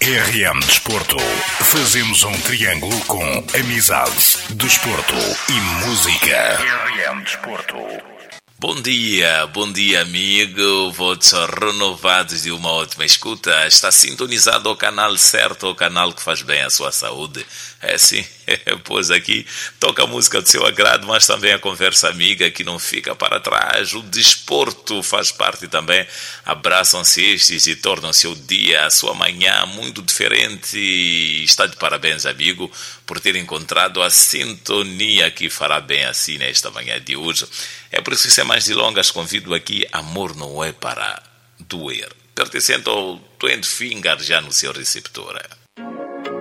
RM Desporto. Fazemos um triângulo com amizade, desporto e música. RM Desporto. Bom dia amigo, votos renovados de uma ótima escuta. Está sintonizado ao canal certo, ao canal que faz bem à sua saúde. É sim, pois aqui toca a música do seu agrado, mas também a conversa amiga que não fica para trás. O desporto faz parte também. Abraçam-se estes e tornam-se o dia, a sua manhã muito diferente. Está de parabéns, amigo, por ter encontrado a sintonia que fará bem assim nesta manhã de hoje. É por isso que, sem mais delongas, convido aqui Amor Não É Para Doer, pertencente ao 20 Finger já no seu receptor.